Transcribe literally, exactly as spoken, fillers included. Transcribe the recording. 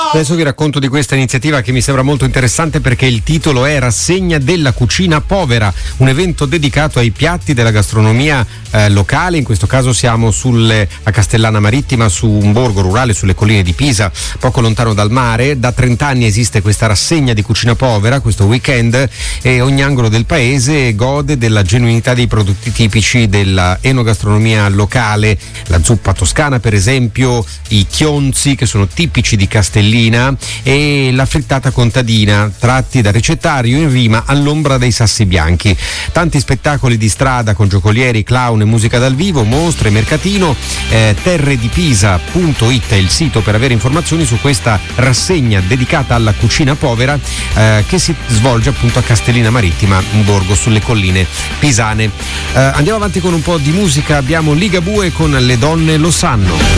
Adesso vi racconto di questa iniziativa che mi sembra molto interessante perché il titolo è Rassegna della cucina povera, un evento dedicato ai piatti della gastronomia eh, locale. In questo caso siamo sulle, a Castellana Marittima, su un borgo rurale sulle colline di Pisa, poco lontano dal mare. Da trenta anni esiste questa rassegna di cucina povera, questo weekend, e ogni angolo del paese gode della genuinità dei prodotti tipici della enogastronomia locale, la zuppa toscana per esempio, i chionzi che sono tipici di Castellina e la frittata contadina, tratti dal ricettario in rima all'ombra dei sassi bianchi. Tanti spettacoli di strada con giocolieri, clown e musica dal vivo, mostre, mercatino. eh, terredipisa punto it è il sito per avere informazioni su questa rassegna dedicata alla cucina povera eh, che si svolge appunto a Castellina Marittima, un borgo sulle colline pisane. Eh, andiamo avanti con un po' di musica, abbiamo Ligabue con Le donne lo sanno.